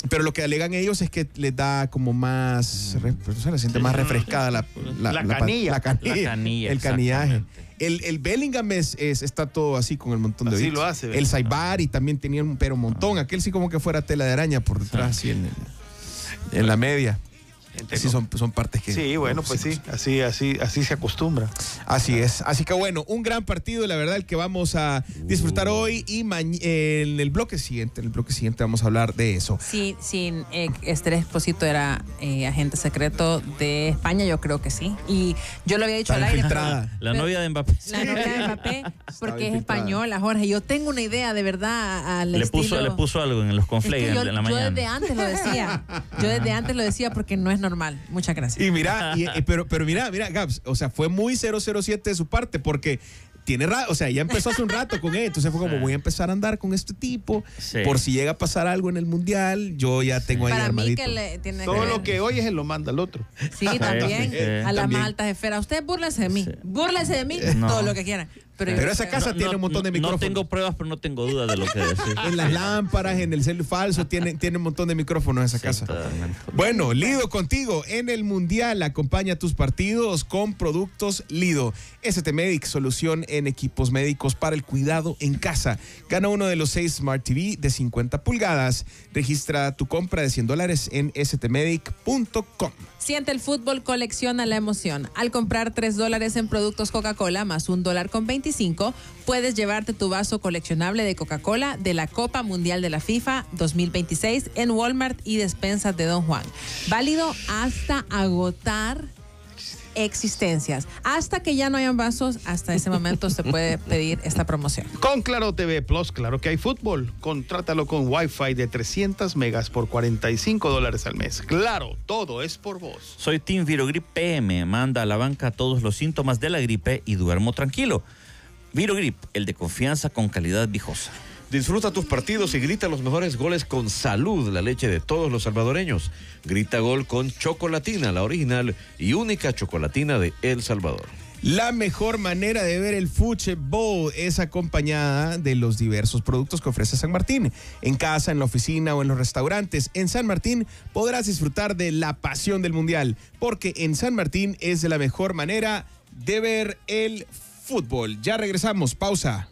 Pero lo que alegan ellos es que les da como más, se siente más refrescada la canilla, el canillaje. El Bellingham está todo así con el montón de así bits. lo hace, ¿verdad? El Saibari también tenía un montón. Aquel sí como que fuera tela de araña por detrás, así en la media. Sí, son partes que... Sí, bueno, pues sí, así se acostumbra. Así es. Así que bueno, un gran partido, la verdad, el que vamos a disfrutar hoy y en el bloque siguiente. En el bloque siguiente vamos a hablar de eso. Sí, Esther Esposito era agente secreto de España, yo creo que sí. Y yo lo había dicho al aire. La novia de Mbappé. La novia de Mbappé, porque es española, Jorge. Yo tengo una idea, de verdad, le puso algo en los conflex en la mañana. Yo desde antes lo decía porque no es normal. Muchas gracias. Y mira, pero mira, Gabs, o sea, fue muy 007 de su parte porque tiene o sea, ya empezó hace un rato con él, entonces fue como voy a empezar a andar con este tipo por si llega a pasar algo en el mundial, yo ya tengo ahí para armadito. Mí que tiene todo lo que oyes él lo manda al otro. Sí, también, a las más altas esferas. Usted búrlese de mí, todo lo que quieran. Pero esa casa tiene un montón de micrófonos. No tengo pruebas, pero no tengo dudas de lo que decir. En las lámparas, en el celu falso, tiene un montón de micrófonos esa casa. Bueno, Lido contigo en el Mundial. Acompaña tus partidos con productos Lido. ST Medic, solución en equipos médicos para el cuidado en casa. Gana uno de los 6 Smart TV de 50 pulgadas. Registra tu compra de $100 en stmedic.com. Siente el fútbol, colecciona la emoción. Al comprar $3 en productos Coca-Cola más $1.25, puedes llevarte tu vaso coleccionable de Coca-Cola de la Copa Mundial de la FIFA 2026 en Walmart y despensas de Don Juan. Válido hasta agotar existencias. Hasta que ya no hayan vasos, hasta ese momento se puede pedir esta promoción. Con Claro TV Plus, claro que hay fútbol. Contrátalo con Wi-Fi de 300 megas por $45 al mes. Claro, todo es por vos. Soy Team Virogrip PM. Manda a la banca todos los síntomas de la gripe y duermo tranquilo. Virogrip, el de confianza con calidad viejosa. Disfruta tus partidos y grita los mejores goles con Salud, la leche de todos los salvadoreños. Grita gol con Chocolatina, la original y única chocolatina de El Salvador. La mejor manera de ver el fútbol es acompañada de los diversos productos que ofrece San Martín. En casa, en la oficina o en los restaurantes, en San Martín podrás disfrutar de la pasión del Mundial, porque en San Martín es la mejor manera de ver el fútbol. Ya regresamos, pausa.